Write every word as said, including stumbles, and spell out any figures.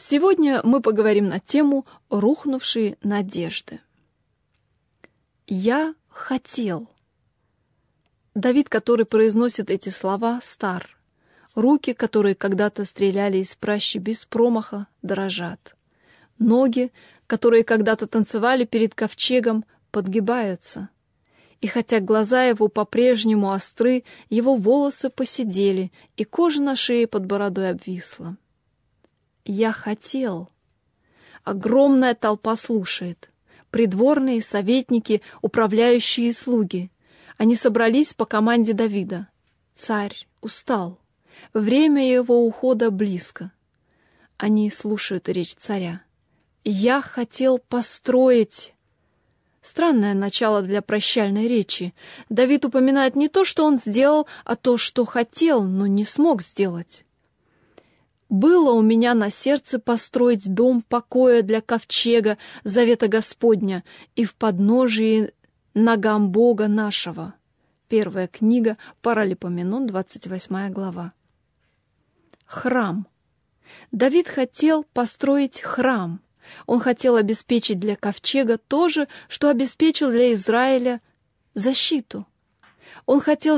Сегодня мы поговорим на тему «Рухнувшие надежды». «Я хотел». Давид, который произносит эти слова, стар. Руки, которые когда-то стреляли из пращи без промаха, дрожат. Ноги, которые когда-то танцевали перед ковчегом, подгибаются. И хотя глаза его по-прежнему остры, его волосы поседели, и кожа на шее под бородой обвисла. «Я хотел». Огромная толпа слушает. Придворные, советники, управляющие и слуги. Они собрались по команде Давида. Царь устал. Время его ухода близко. Они слушают речь царя. «Я хотел построить». Странное начало для прощальной речи. Давид упоминает не то, что он сделал, а то, что хотел, но не смог сделать. «Было у меня на сердце построить дом покоя для ковчега завета Господня и в подножии ногам Бога нашего». Первая книга Паралипоменон, двадцать восьмая глава. Храм. Давид хотел построить храм. Он хотел обеспечить для ковчега то же, что обеспечил для Израиля защиту. Он хотел